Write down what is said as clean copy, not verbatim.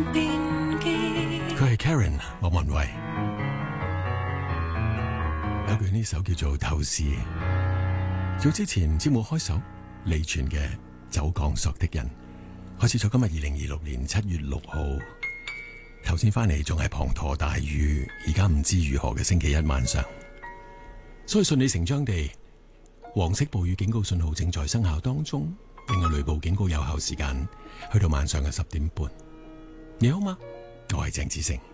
佢係 Karen 莫文蔚，有句呢首叫做《透視》。早之前節目開首，李泉嘅《走鋼索的人》開始咗今日2026年7月6號。頭先翻嚟仲係滂沱大雨，而家唔知如何嘅星期一晚上，所以順理成章地，黃色暴雨警告信號正在生效當中，並有雷暴警告有效時間去到晚上嘅10點半。你好嗎？我係鄭子誠。